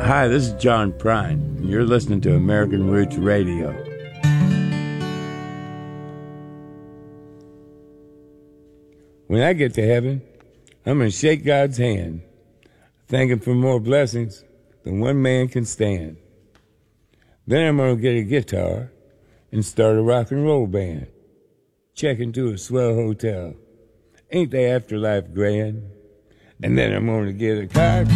Hi, this is John Prine, and you're listening to American Roots Radio. When I get to heaven, I'm going to shake God's hand, thank Him for more blessings than one man can stand. Then I'm going to get a guitar and start a rock and roll band. Check into a swell hotel. Ain't the afterlife grand? And then I'm going to get a car.